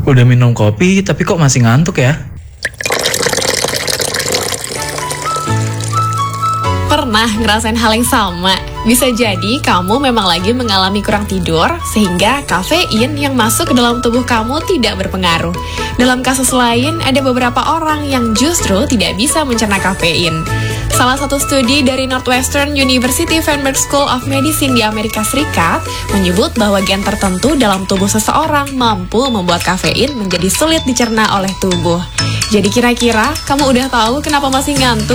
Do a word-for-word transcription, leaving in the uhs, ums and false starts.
Udah minum kopi tapi kok masih ngantuk ya? Pernah ngerasain hal yang sama? Bisa jadi kamu memang lagi mengalami kurang tidur sehingga kafein yang masuk ke dalam tubuh kamu tidak berpengaruh. Dalam kasus lain, ada beberapa orang yang justru tidak bisa mencerna kafein. Salah satu studi dari Northwestern University Feinberg School of Medicine di Amerika Serikat menyebut bahwa gen tertentu dalam tubuh seseorang mampu membuat kafein menjadi sulit dicerna oleh tubuh. Jadi kira-kira kamu udah tahu kenapa masih ngantuk